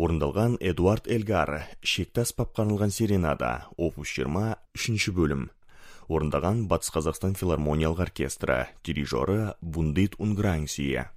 Орындалған Эдуард Элгар, шекті аспапқа арналған серенада, опус 20, 3 бөлім. Орындаған Батыс Қазақстан филармониялық оркестрі, дирижері Бундит Унграңсия.